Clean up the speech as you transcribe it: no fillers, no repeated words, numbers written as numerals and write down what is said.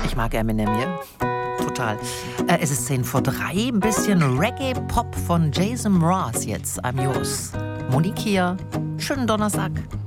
Ich mag Eminem, ja? Total. Es ist 2:10, ein bisschen Reggae-Pop von Jason Mraz jetzt. I'm yours. Monique hier. Schönen Donnerstag.